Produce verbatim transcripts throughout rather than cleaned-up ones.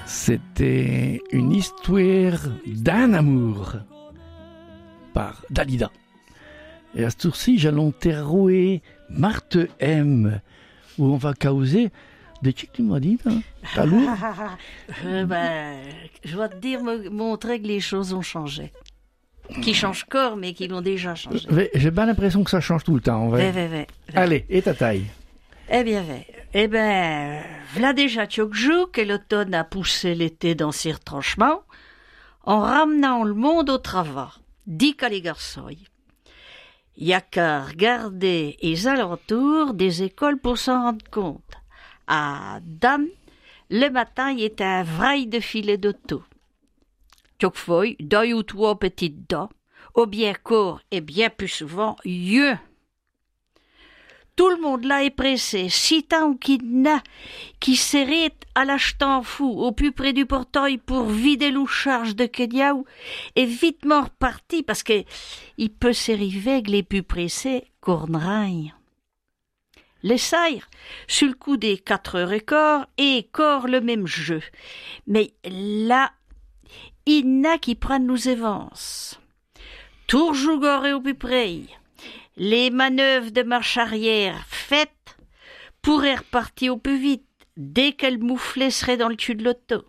C'était une histoire d'un amour par Dalida. Et à ce tour-ci, j'allons terrouer Marthe M, où on va causer des chics, tu m'as dit, hein, euh, ben, je dois te dire, me montrer que les choses ont changé. Qui changent encore, mais qui l'ont déjà changé. J'ai bien l'impression que ça change tout le temps. Ouais, ouais, ouais. Allez, et ta taille? Eh bien, ouais. Eh ben, v'là déjà Tchokjou que l'automne a poussé l'été dans ses retranchements, en ramenant le monde au travail, dit qu'à les garçons. Y a qu'à regarder les alentours des écoles pour s'en rendre compte. À Dame, le matin, il était un vrail de filet d'auto. Tchokfoy, deux ou trois petites dents, ou bien corps et bien plus souvent, yeux. Tout le monde là est pressé, si tant qu'il n'a qui s'érite à l'achetant fou au plus près du portail pour vider l'eau charge de Kenyaou et vitement reparti parce que il peut s'ériver que les plus pressés corneraillent. Les sailles, sur le coup des quatre heures et quart, et corps le même jeu. Mais là, il n'a qui prennent nous avances. Toujours goré au plus près. Les manœuvres de marche arrière faites pourraient repartir au plus vite dès qu'elle mouflée serait dans le cul de l'auto.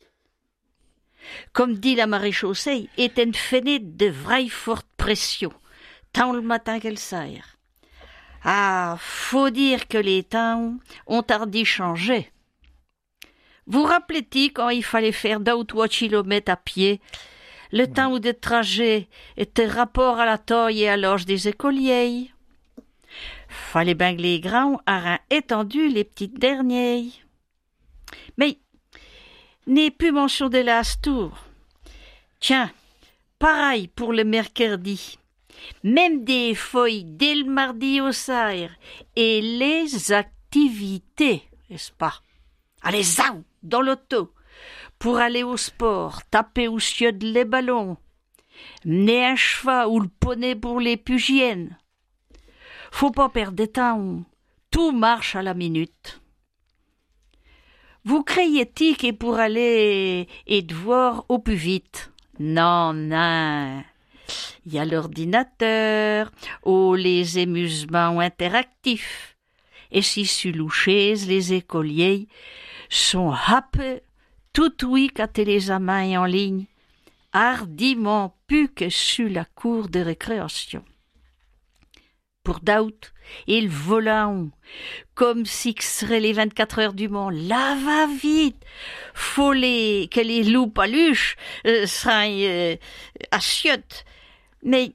Comme dit la maréchaussée, était une fenêtre de vraie forte pression, tant le matin qu'elle serre. Ah, faut dire que les temps ont tardi changé. Vous rappelez-vous quand il fallait faire deux ou trois kilomètres à pied, le temps où de trajet était rapport à la taille et à l'âge des écoliers. Fallait bien que les grands aient étendu les petites dernières. Mais, n'est plus mention de l'Astour. Tiens, pareil pour le mercredi. Même des feuilles dès le mardi au saire. Et les activités, n'est-ce pas? Allez, zao, dans l'auto. Pour aller au sport, taper aux cieux les ballons, mener un cheval ou le poney pour les pugiennes. Faut pas perdre de temps, tout marche à la minute. Vous croyez-t-il que pour aller et devoir au plus vite? Non, non. Il y a l'ordinateur ou les amusements interactifs. Et si sur l'ouchaise, les écoliers sont happés tout oui quand les amants en ligne, hardiment plus que sur la cour de récréation. Pour d'autres, ils volent, comme si ce seraient les vingt-quatre heures du monde. Là, va vite! Faut les, que les loups paluches euh, seraient euh, assiettes. Mais,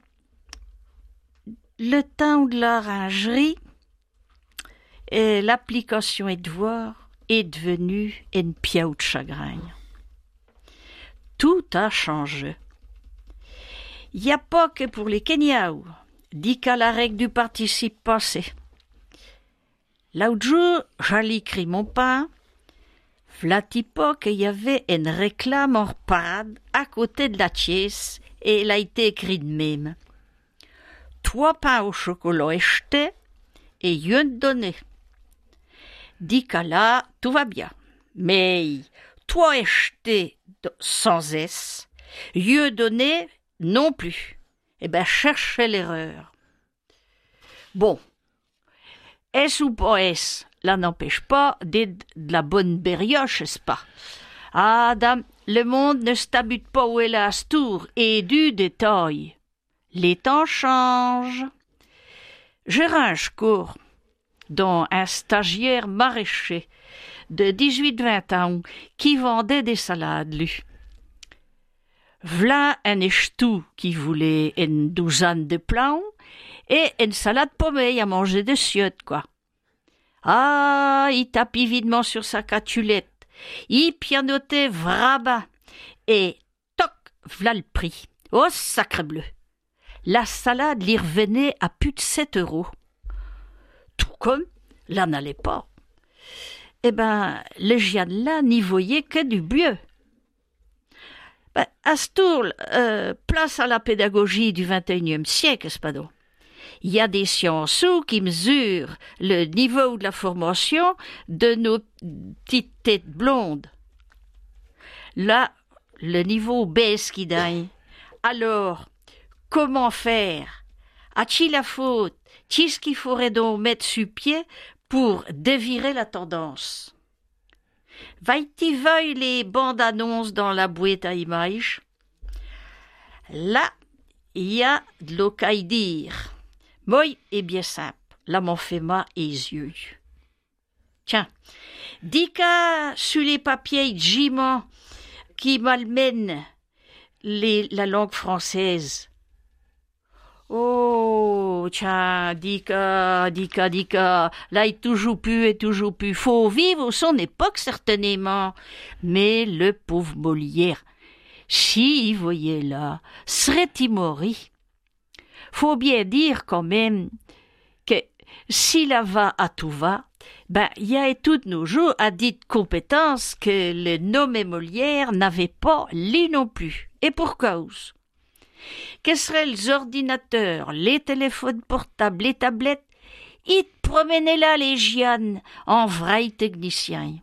le temps de l'orangerie, et l'application et devoir, est devenu une piaou de chagrin. Tout a changé. Il n'y a pas que pour les Kenyaou, dit qu'à la règle du participe passé. L'autre jour, j'allais écrire mon pain, v'là-t-il pas qu'il y avait une réclame en parade à côté de la pièce, et elle a été écrite de même. Trois pains au chocolat achetés et une donnée. Dit qu'à là, tout va bien. Mais, toi acheté sans S, yeux donné non plus. Eh ben, cherchez l'erreur. Bon. S ou pas S, là n'empêche pas d'être de la bonne berrioche, n'est-ce pas? Ah, dame, le monde ne s'habite pas où est la tour et du détail. Les temps changent. Je range court dont un stagiaire maraîcher de dix-huit vingt ans qui vendait des salades, lui. V'là un échetou qui voulait une douzaine de plants et une salade pommée à manger de ciottes, quoi. Ah, il tapit videment sur sa catulette, il pianotait vrabat et toc, v'là le prix. Oh, sacre bleu! La salade lui revenait à plus de sept euros. Tout comme là n'allait pas. Eh ben, le Jeanne là n'y voyait que du mieux. Ben, à ce tour, euh, place à la pédagogie du vingt et unième siècle, c'est pas donc. Il y a des sciences qui mesurent le niveau de la formation de nos petites têtes blondes. là, le niveau baisse qui dingue. Alors, comment faire? A-t-il la faute? Qu'est-ce qu'il faudrait donc mettre sur pied pour dévirer la tendance? Va-t-il voir les bandes annonces dans la boîte à images? Là, il y a de l'eau qu'à y dire. Moi, est bien simple. Là, m'en fait ma et les yeux. Tiens, dis qu'à sur les papiers gimants qui malmènent les, la langue française. Oh, tiens, dis qu'à, dis qu'à, dis qu'à, là, il toujours plus et toujours plus. Faut vivre au son époque, certainement. Mais le pauvre Molière, si il voyait là, serait-il mori? Faut bien dire quand même que si la va à tout va, ben, il y a toutes nos jours à dites compétences que le nommé Molière n'avait pas, lui non plus. Et pour cause. Que seraient les ordinateurs, les téléphones portables, les tablettes? Ils promenaient là les giannes en vrai technicien.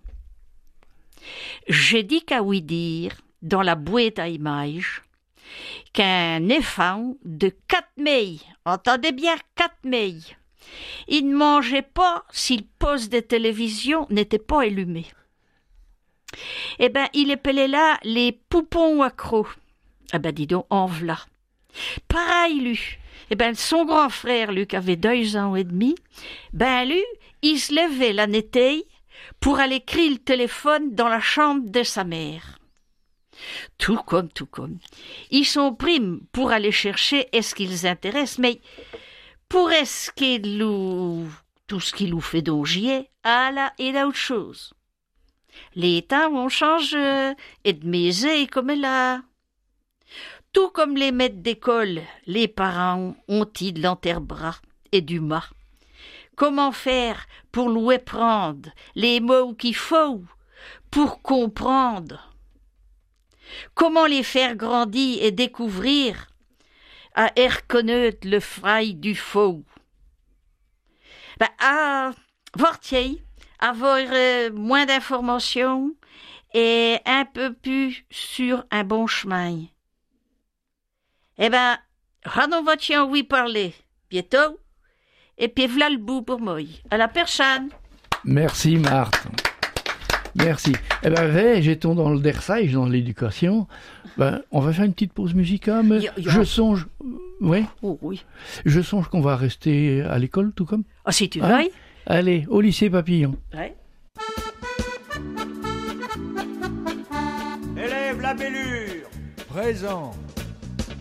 J'ai dit qu'à oui dire, dans la boîte à images, qu'un éléphant de quatre mailles, entendez bien quatre mailles, il ne mangeait pas si le poste de télévision n'était pas allumé. Eh ben, il appelait là les poupons accros. Eh ben, dis donc, en v'là. Pareil, lui. Eh ben, son grand frère, lui, qui avait deux ans et demi, ben, lui, il se levait la netteille pour aller crier le téléphone dans la chambre de sa mère. Tout comme, tout comme. Ils sont primes pour aller chercher est-ce qu'ils intéressent, mais pour est-ce qu'il ou tout ce qu'il nous fait dongier, ah là, et là autre chose. Les temps ont changé, et de maisée comme là. Tout comme les maîtres d'école, les parents ont-ils de l'enterbras et du mât. Comment faire pour louer prendre les mots qu'il faut pour comprendre? Comment les faire grandir et découvrir à reconnaître le frail du faux? Ben, à voir avoir euh, moins d'informations et un peu plus sur un bon chemin. Eh ben, on va t'y en oui parler bientôt, et puis voilà le bout pour moi. À la prochaine. Merci Marthe. Merci. Eh ben, ouais, j'étais dans le Versailles, dans l'éducation. Ben, on va faire une petite pause musicale, mais y a, y a... je songe, ouais. Oh, oui. Je songe qu'on va rester à l'école, tout comme. Ah, si tu hein? veux. Allez, au lycée Papillon. Ouais. Élève la bellure. Présent.